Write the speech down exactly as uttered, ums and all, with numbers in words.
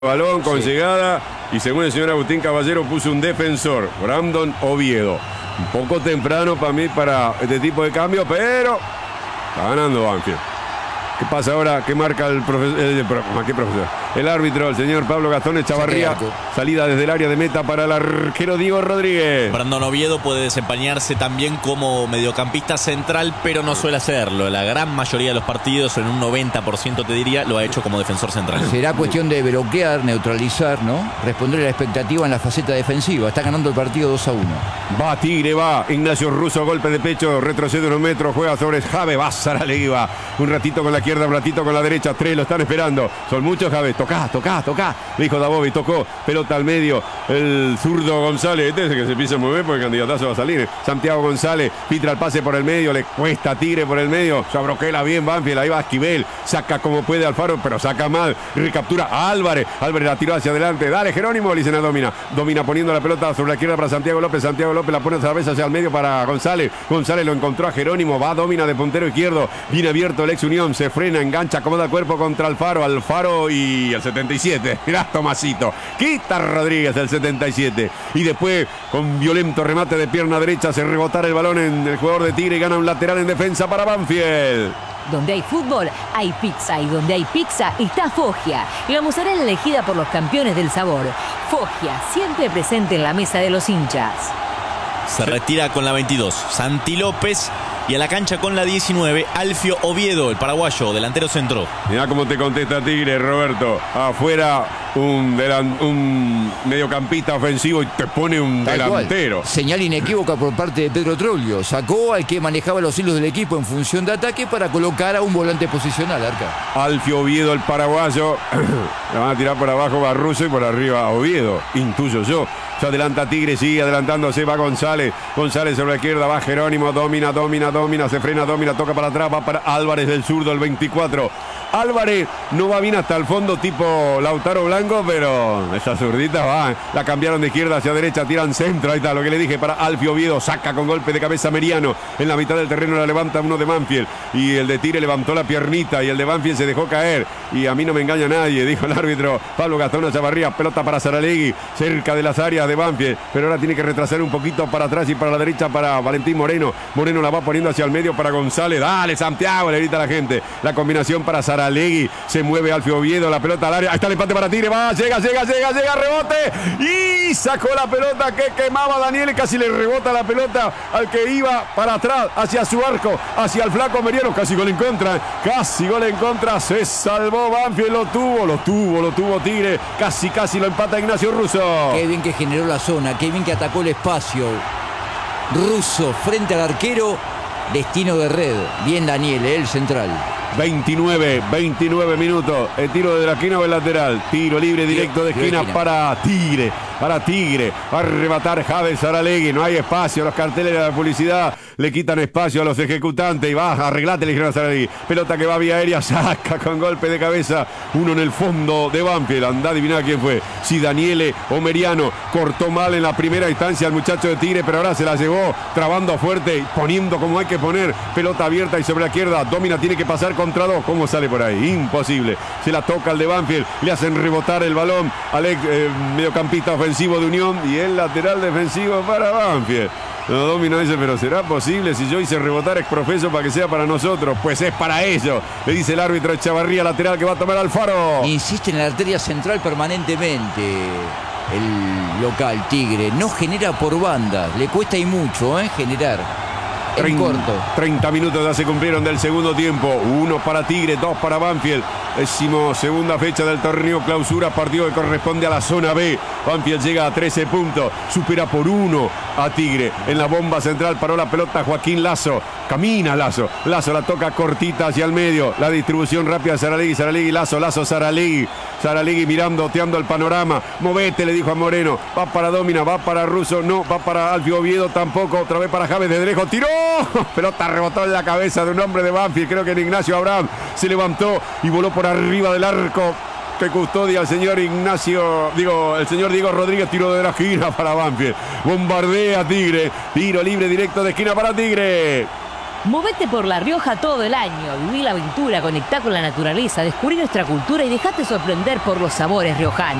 Balón con sí. llegada y según el señor Agustín Caballero puso un defensor, Brandon Oviedo. Un poco temprano para mí para este tipo de cambio, pero está ganando Banfield. ¿Qué pasa ahora? ¿Qué marca el profesor? Eh, ¿Qué profesor? El árbitro, el señor Pablo Gastón Echavarría. Salida desde el área de meta para el arquero Diego Rodríguez. Brandon Oviedo puede desempeñarse también como mediocampista central, pero no suele hacerlo. La gran mayoría de los partidos, en un noventa por ciento te diría, lo ha hecho como defensor central. Será cuestión de bloquear, neutralizar, ¿no? Responder a la expectativa en la faceta defensiva. Está ganando el partido dos a uno. Va Tigre, va Ignacio Russo, golpe de pecho, retrocede unos metros, juega sobre Jave, va Saralegui, va un ratito con la izquierda, un ratito con la derecha, tres lo están esperando. Son muchos, Jave, tocá, tocá, tocá. Le dijo Dabovi, tocó, pelota al medio, el zurdo González, este es el que se empieza a mover porque el candidatazo va a salir. Santiago González, filtra el pase por el medio, le cuesta a Tigre por el medio, se abroquela bien Banfield, ahí va Esquivel, saca como puede Alfaro, pero saca mal, recaptura a Álvarez, Álvarez la tiró hacia adelante, dale Jerónimo, Licena domina, domina poniendo la pelota sobre la izquierda para Santiago López, Santiago López la pone otra vez hacia el medio para González, González lo encontró a Jerónimo, va, domina de puntero izquierdo, viene abierto el ex Unión, se frena, engancha, acomoda el cuerpo contra Alfaro, Alfaro y el setenta y siete, mirá Tomasito, quita Rodríguez el setenta y siete, y después con violento remate de pierna derecha se rebotara el balón en el jugador de Tigre y gana un lateral en defensa para Banfield. Donde hay fútbol, hay pizza. Y donde hay pizza, está Foggia. Y la mozzarella elegida por los campeones del sabor. Foggia, siempre presente en la mesa de los hinchas. Se retira con la veintidós Santi López. Y a la cancha con la diecinueve, Alfio Oviedo, el paraguayo, delantero centro. Mirá cómo te contesta Tigre, Roberto. Afuera un, delan, un mediocampista ofensivo y te pone un Tal delantero. Cual. Señal inequívoca por parte de Pedro Troglio. Sacó al que manejaba los hilos del equipo en función de ataque para colocar a un volante posicional, Arca. Alfio Oviedo, el paraguayo. La van a tirar por abajo Barruso y por arriba Oviedo. Intuyo yo. Se adelanta Tigre, sigue adelantándose, va González. González sobre la izquierda, va Jerónimo, domina, domina, domina, se frena, domina, toca para atrás, va para Álvarez del zurdo, el veinticuatro. Álvarez no va bien hasta el fondo, tipo Lautaro Blanco, pero esa zurdita va. La cambiaron de izquierda hacia derecha, tiran centro, ahí está lo que le dije para Alfio Oviedo, saca con golpe de cabeza Meriano. En la mitad del terreno la levanta uno de Banfield. Y el de Tigre levantó la piernita y el de Banfield se dejó caer. Y a mí no me engaña nadie, dijo el árbitro Pablo Gastón Echavarría. Pelota para Saralegui, cerca de las áreas de Banfield, pero ahora tiene que retrasar un poquito para atrás y para la derecha para Valentín Moreno. Moreno la va poniendo hacia el medio para González. Dale Santiago, le grita la gente. La combinación para Saralegui, se mueve Alfio Oviedo, la pelota al área. Ahí está el empate para Tigre, va, llega, llega, llega, llega, rebote y sacó la pelota que quemaba Daniel y casi le rebota la pelota al que iba para atrás, hacia su arco, hacia el flaco Meriano. Casi gol en contra, casi gol en contra. Se salvó Banfield, lo tuvo, lo tuvo, lo tuvo Tigre. Casi, casi lo empata Ignacio Russo. Qué bien que generó la zona, qué bien que atacó el espacio. Russo frente al arquero, destino de red. Bien Daniel, el central. veintinueve, veintinueve minutos. El tiro de la esquina o el lateral. Tiro libre directo de esquina para Tigre. Para Tigre. Va a arrebatar Jave Saralegui. No hay espacio. Los carteles de la publicidad le quitan espacio a los ejecutantes. Y va, arreglate, le dijeron a Saralegui. Pelota que va vía aérea. Saca con golpe de cabeza. Uno en el fondo de Banfield. Andá a adivinar quién fue. Si Daniele o Meriano. Cortó mal en la primera instancia al muchacho de Tigre, pero ahora se la llevó trabando fuerte y poniendo como hay que poner. Pelota abierta y sobre la izquierda. Domina, tiene que pasar contra dos. ¿Cómo sale por ahí? Imposible. Se la toca al de Banfield. Le hacen rebotar el balón al ex eh, mediocampista ofensivo de Unión y el lateral defensivo para Banfield. No, Domino dice, pero ¿será posible si yo hice rebotar exprofeso para que sea para nosotros? Pues es para ellos, le dice el árbitro Echavarría, lateral que va a tomar Alfaro. Insiste en la arteria central permanentemente el local Tigre. No genera por bandas, le cuesta y mucho ¿eh? generar. En corto. treinta minutos ya se cumplieron del segundo tiempo. Uno para Tigre, dos para Banfield. Décimo segunda fecha del torneo clausura, partido que corresponde a la zona B. Banfield llega a trece puntos, supera por uno a Tigre. En la bomba central paró la pelota Joaquín Lazo. Camina Lazo. Lazo la toca cortita hacia el medio. La distribución rápida de Saralegui. Saralegui, Lazo, Lazo, Saralegui. Saralegui mirando, oteando el panorama. Movete, le dijo a Moreno. Va para Domina, va para Russo. No, va para Alfio Oviedo tampoco. Otra vez para Javes de Drejo. ¡Tiró! Pelota rebotó en la cabeza de un hombre de Banfield. Creo que en Ignacio Abraham se levantó y voló por arriba del arco que custodia el señor Ignacio, digo, el señor Diego Rodríguez. Tiro de la esquina para Banfield. Bombardea Tigre. Tiro libre directo de esquina para Tigre. Movete por La Rioja todo el año, viví la aventura, conectá con la naturaleza, descubrí nuestra cultura y dejate sorprender por los sabores riojanos.